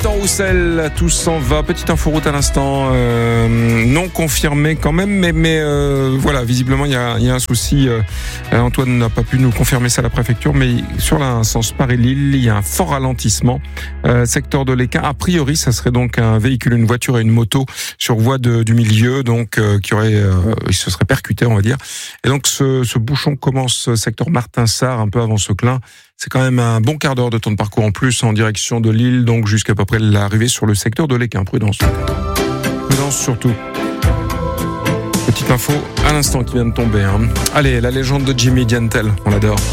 Roussel, tout s'en va. Petite info route à l'instant, non confirmée quand même, mais voilà, visiblement il y a un souci. Antoine n'a pas pu nous confirmer ça à la préfecture, mais sur un sens Paris-Lille, il y a un fort ralentissement. Secteur de l'Équin, a priori, ça serait donc un véhicule, une voiture et une moto sur voie du milieu, donc qui aurait, il se serait percuté, on va dire. Et donc ce bouchon commence secteur Martin-Sarre, un peu avant Seclin. C'est quand même un bon quart d'heure de temps de parcours en plus en direction de Lille, donc jusqu'à peu près l'arrivée sur le secteur de l'Équin. Prudence. Prudence surtout. Petite info à l'instant qui vient de tomber. Allez, la légende de Jimmy Dientel, on l'adore.